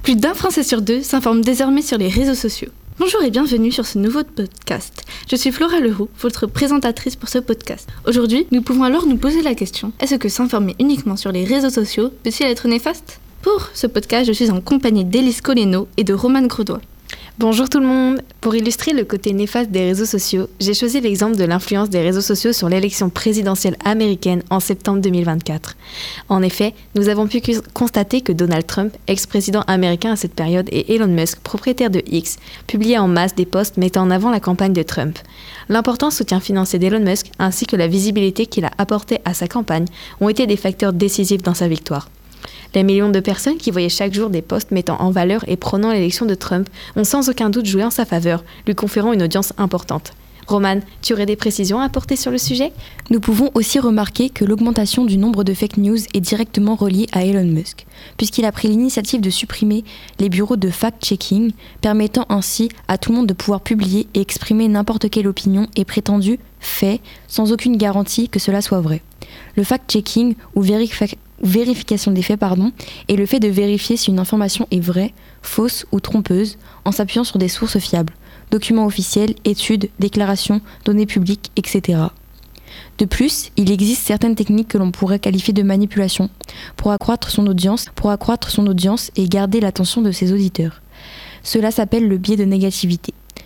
Plus d'un Français sur deux s'informe désormais sur les réseaux sociaux. Bonjour et bienvenue sur ce nouveau podcast. Je suis Flora Leroux, votre présentatrice pour ce podcast. Aujourd'hui, nous pouvons alors nous poser la question, est-ce que s'informer uniquement sur les réseaux sociaux peut-il être néfaste ? Pour ce podcast, je suis en compagnie d'Élise Coleno et de Romane Grosdois. Bonjour tout le monde. Pour illustrer le côté néfaste des réseaux sociaux, j'ai choisi l'exemple de l'influence des réseaux sociaux sur l'élection présidentielle américaine en septembre 2024. En effet, nous avons pu constater que Donald Trump, ex-président américain à cette période, et Elon Musk, propriétaire de X, publiaient en masse des posts mettant en avant la campagne de Trump. L'important soutien financier d'Elon Musk ainsi que la visibilité qu'il a apportée à sa campagne ont été des facteurs décisifs dans sa victoire. Les millions de personnes qui voyaient chaque jour des posts mettant en valeur et prônant l'élection de Trump ont sans aucun doute joué en sa faveur, lui conférant une audience importante. Romane, tu aurais des précisions à apporter sur le sujet ? Nous pouvons aussi remarquer que l'augmentation du nombre de fake news est directement reliée à Elon Musk, puisqu'il a pris l'initiative de supprimer les bureaux de fact-checking, permettant ainsi à tout le monde de pouvoir publier et exprimer n'importe quelle opinion et prétendu fait, sans aucune garantie que cela soit vrai. Le fact-checking ou vérification des faits, est le fait de vérifier si une information est vraie, fausse ou trompeuse en s'appuyant sur des sources fiables, documents officiels, études, déclarations, données publiques, etc. De plus, il existe certaines techniques que l'on pourrait qualifier de manipulation pour accroître son audience et garder l'attention de ses auditeurs. Cela s'appelle le biais de négativité.